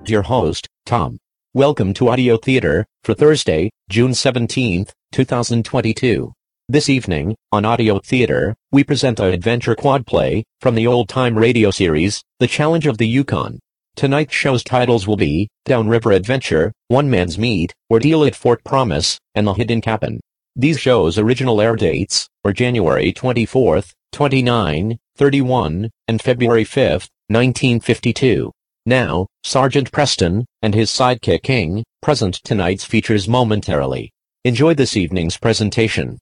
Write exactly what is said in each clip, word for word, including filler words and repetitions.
your host, Tom. Welcome to Audio Theater for Thursday, June seventeenth, two thousand twenty-two. This evening, on Audio Theater, we present our adventure quad play from the old-time radio series, The Challenge of the Yukon. Tonight's show's titles will be Downriver Adventure, One Man's Meat, Ordeal at Fort Promise, and The Hidden Cabin. These shows' original air dates were January twenty-fourth, twenty-ninth, thirty-first, and February fifth, nineteen fifty-two. Now, Sergeant Preston and his sidekick King present tonight's features momentarily. Enjoy this evening's presentation.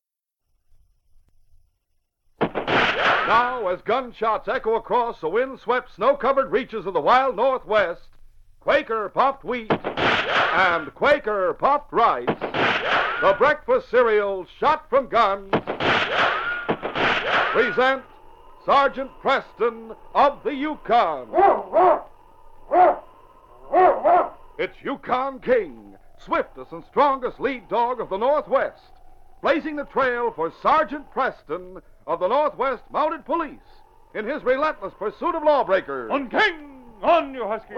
Now, as gunshots echo across the wind-swept, snow-covered reaches of the wild Northwest, Quaker puffed wheat and Quaker puffed rice, the breakfast cereal shot from guns, present Sergeant Preston of the Yukon. It's Yukon King, swiftest and strongest lead dog of the Northwest, blazing the trail for Sergeant Preston of the Northwest Mounted Police in his relentless pursuit of lawbreakers. On King! On, you husky!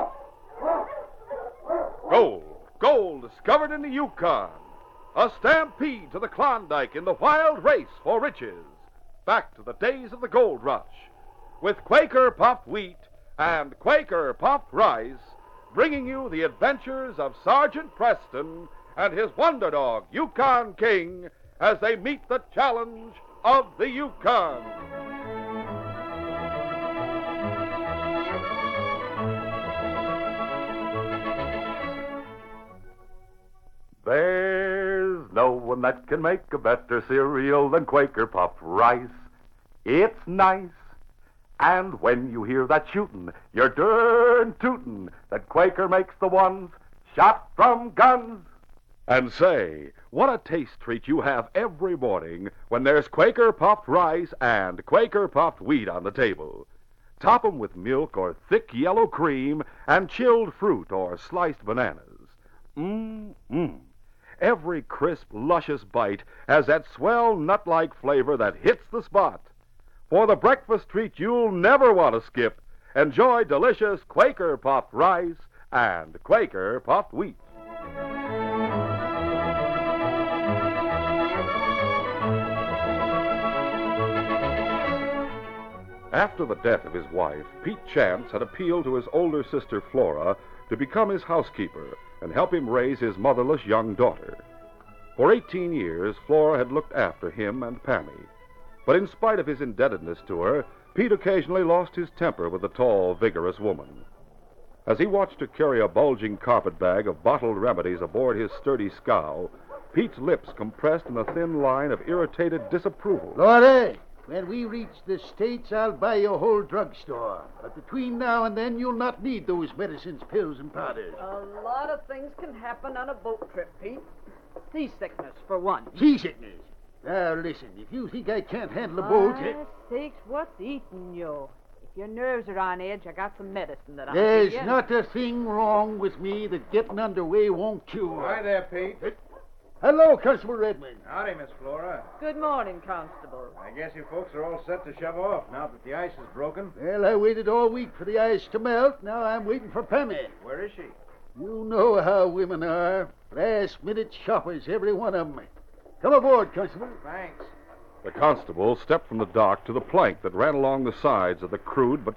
Gold, gold discovered in the Yukon. A stampede to the Klondike in the wild race for riches. Back to the days of the gold rush. With Quaker puffed wheat and Quaker puffed rice, bringing you the adventures of Sergeant Preston and his wonder dog, Yukon King, as they meet the challenge of the Yukon. There's no one that can make a better cereal than Quaker puffed rice. It's nice. And when you hear that shootin', you're darn tootin' that Quaker makes the ones shot from guns. And say, what a taste treat you have every morning when there's Quaker puffed rice and Quaker puffed wheat on the table. Top 'em with milk or thick yellow cream and chilled fruit or sliced bananas. Mmm-mmm. Every crisp, luscious bite has that swell nut-like flavor that hits the spot. For the breakfast treat you'll never want to skip, enjoy delicious Quaker puffed rice and Quaker puffed wheat. After the death of his wife, Pete Chance had appealed to his older sister Flora to become his housekeeper and help him raise his motherless young daughter. For eighteen years, Flora had looked after him and Pammy. But in spite of his indebtedness to her, Pete occasionally lost his temper with the tall, vigorous woman. As he watched her carry a bulging carpetbag of bottled remedies aboard his sturdy scow, Pete's lips compressed in a thin line of irritated disapproval. Flora, when we reach the States, I'll buy you a whole drugstore. But between now and then, you'll not need those medicines, pills, and powders. A lot of things can happen on a boat trip, Pete. Seasickness, for one. Seasickness? Now, listen, if you think I can't handle a boat... For sakes, what's eating you? If your nerves are on edge, I got some medicine that I'll There's give you. not a thing wrong with me that getting underway won't cure. Hi there, Pete. Uh, hello, Constable Redmond. Howdy, Miss Flora. Good morning, Constable. I guess you folks are all set to shove off now that the ice is broken. Well, I waited all week for the ice to melt. Now I'm waiting for Pammy. Where is she? You know how women are. Last-minute shoppers, every one of them. Come aboard, Constable. Thanks. The constable stepped from the dock to the plank that ran along the sides of the crude but